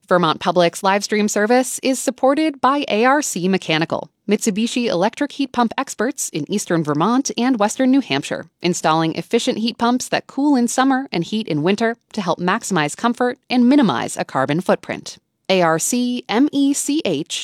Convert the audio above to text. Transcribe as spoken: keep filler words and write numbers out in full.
Vermont Public's live stream service is supported by A R C Mechanical, Mitsubishi electric heat pump experts in eastern Vermont and western New Hampshire, installing efficient heat pumps that cool in summer and heat in winter to help maximize comfort and minimize a carbon footprint. A R C mech